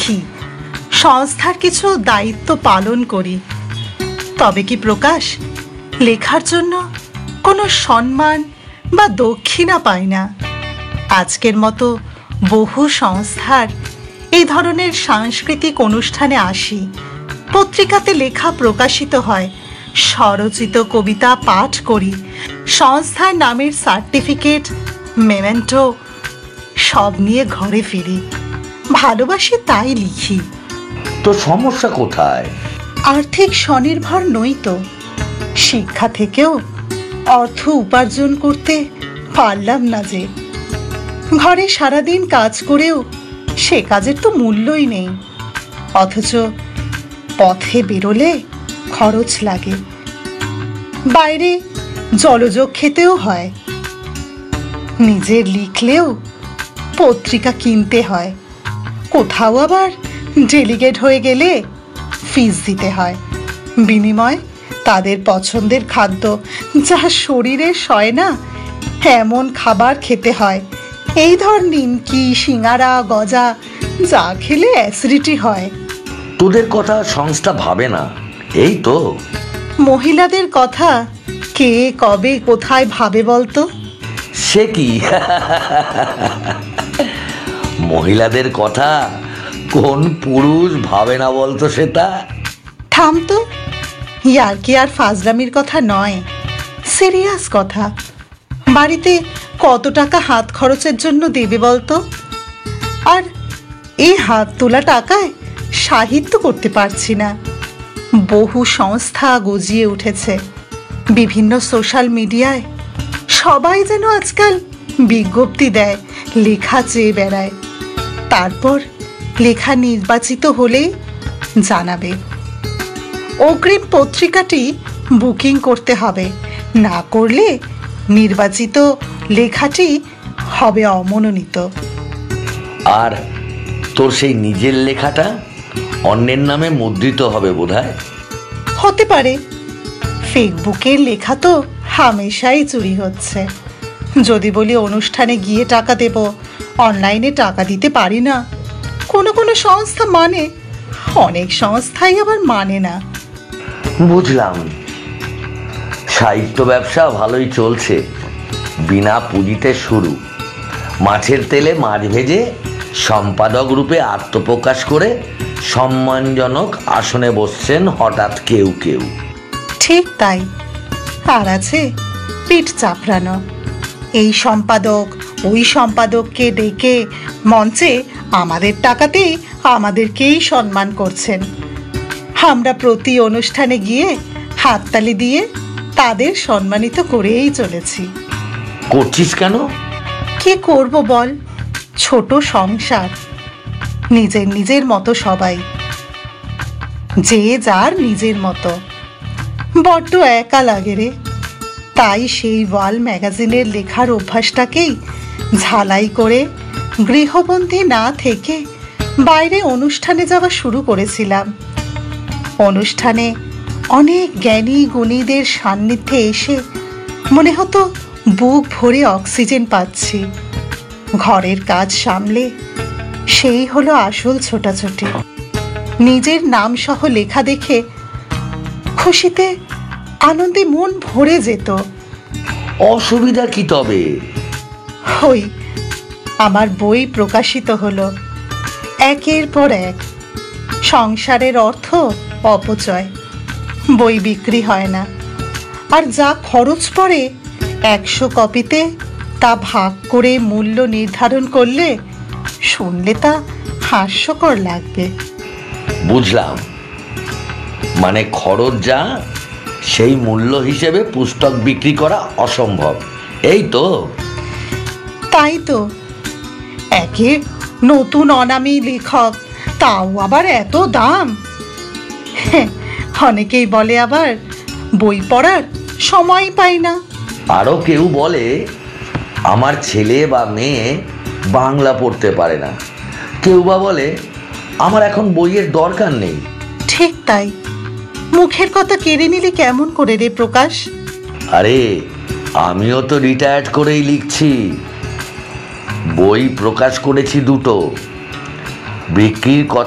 লিখি, সংস্থার কিছু দায়িত্ব পালন করি, তবে কি প্রকাশ লেখার জন্য কোনো সম্মান বা দক্ষিণা পাই না? আজকের মতো বহু সংস্থার এই ধরনের সাংস্কৃতিক অনুষ্ঠানে আসি, পত্রিকাতে লেখা প্রকাশিত হয়, স্বরচিত কবিতা পাঠ করি, সংস্থার নামের সার্টিফিকেট, মেমেন্টো সব নিয়ে ঘরে ফিরি। ভালোবাসি তাই লিখি। তো সমস্যা কোথায়? আর্থিক স্বনির্ভর নই তো, শিক্ষা থেকেও অর্থ উপার্জন করতে পারলাম না যে। ঘরে সারাদিন কাজ করেও সে কাজের তো মূল্যই নেই, অথচ পথে বেরোলে খরচ লাগে, বাইরে জলযোগ খেতেও হয়, নিজের লিখলেও পত্রিকা কিনতে হয়, কোথাও আবার ডেলিগেট হয়ে গেলে ফিস দিতে হয়, বিনিময় তাদের পছন্দের খাদ্য যা শরীরে সয় না এমন খাবার খেতে হয়। এই ধর নিমকি, সিঙ্গারা, গজা যা খেলে অ্যাসিডিটি হয়। তোদের কথা সংস্থা ভাবে না, এই তো। মহিলাদের কথা কে কবে কোথায় ভাবে বলতো? সে কি মহিলাদের কথা কোন পুরুষ ভাবে না বলতো সেটা? থাম তো, ইয়ার্কি আর ফাজলামির কথা নয়, সিরিয়াস কথা। বাড়িতে কত টাকা হাত খরচের জন্য দেবে বলতো? আর এই হাত তোলা টাকায় সাহিত্য করতে পারছি না। বহু সংস্থা গজিয়ে উঠেছে, বিভিন্ন সোশ্যাল মিডিয়ায় সবাই যেন আজকাল বিজ্ঞপ্তি দেয়, লেখা চেয়ে বেড়ায়, তারপর লেখা নির্বাচিত হলেই জানাবে। অগ্রিম পত্রিকাটি বুকিং করতে হবে, না করলে নির্বাচিত লেখাটি হবে অমনোনীত। আর তোর সেই নিজের লেখাটা অন্যের নামে মুদ্রিত হবে বোধহয়। হতে পারে। ফেসবুকের লেখা তো হামেশাই চুরি হচ্ছে। যদি বলি অনুষ্ঠানে গিয়ে টাকা দেব, অনলাইনে টাকা দিতে পারি না। কোনো কোনো সংস্থা মানে, অনেক সংস্থাই আবার মানে না। বুঝলাম, সাহিত্য ব্যবসা ভালোই চলছে, বিনা পুঁজিতে শুরু। মাছের তেলে মাছ ভেজে সম্পাদক রূপে আত্মপ্রকাশ করে সম্মানজনক আসনে বসছেন হঠাৎ কেউ কেউ। ঠিক তাই। আর আছে পিঠ চাপড়ানো, এই সম্পাদক ওই সম্পাদককে ডেকে মঞ্চে আমাদের টাকাতেই আমাদেরকেই সম্মান করছেন। আমরা প্রতি অনুষ্ঠানে গিয়ে হাততালি দিয়ে তাদের সম্মানিত করেই চলেছি। করছিস কেন? কি করব বল, ছোট সংসার, নিজের নিজের মতো সবাই, যে যার নিজের মতো। বড্ড একা লাগে রে। তাই সেই ওয়াল ম্যাগাজিনের লেখার অভ্যাসটাকেই ঝালাই করে গৃহবন্দী না থেকে বাইরে অনুষ্ঠানে যাওয়া শুরু করেছিলাম। অনুষ্ঠানে অনেক জ্ঞানী গুণীদের সান্নিধ্যে এসে মনে হতো বুক ভরে অক্সিজেন পাচ্ছি। ঘরের কাজ সামলে সেই হলো আসল ছোটাছুটি। নিজের নাম সহ লেখা দেখে খুশিতে আনন্দে মন ভরে যেত। অসুবিধা কি তবে? ওই আমার বই প্রকাশিত হলো, একের পর এক। সংসারের অর্থ অপচয়, বই বিক্রি হয় না, আর যা খরচ পড়ে 100 কপিতে তা ভাগ করে মূল্য নির্ধারণ করলে শুনলে তা হাস্যকর লাগবে। বুঝলাম, মানে খরচ যা সেই মূল্য হিসেবে পুস্তক বিক্রি করা অসম্ভব, এই তো? তাই তো। একে নতুন অনামী লেখক, তাও আবার এত দাম। অনেকেই বলে আবার বই পড়ার সময় পাই না। আরও কেউ বলে আমার ছেলে বা মেয়ে বাংলা পড়তে পারে না। কেউ বা বলে আমার এখন বইয়ের দরকার নেই। ঠিক তাই। মুখের কথা কেড়ে নিলে কেমন করে রে প্রকাশ? আরে আমিও তো রিটায়ার্ড করেই লিখছি। বই প্রকাশ করেছি 2টো, বিক্রির কথা